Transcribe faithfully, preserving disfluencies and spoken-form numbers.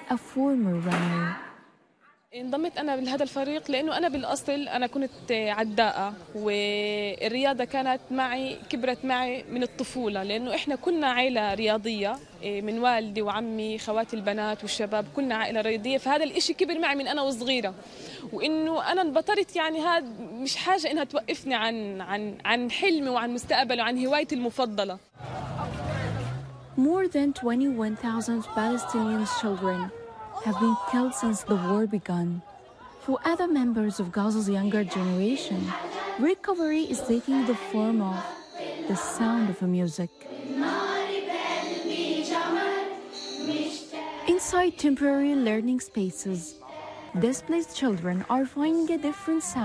a former runner. انضميت أنا لهذا الفريق لأنه أنا بالأصل أنا كنت عداءة، والرياضة كانت معي كبرت معي من الطفولة، لأنه إحنا كلنا عائلة رياضية من والدي وعمي خواتي البنات والشباب، كلنا عائلة رياضية، فهذا الإشي كبر معي من أنا وصغيرة، وإنه أنا انبطرت يعني هذا مش حاجة إنها توقفني عن عن عن حلمي وعن مستقبلي وعن هوايتي المفضلة. More than twenty-one thousand Palestinian children have been killed since the war began. For other members of Gaza's younger generation, recovery is taking the form of the sound of music. Inside temporary learning spaces, displaced children are finding a different sound.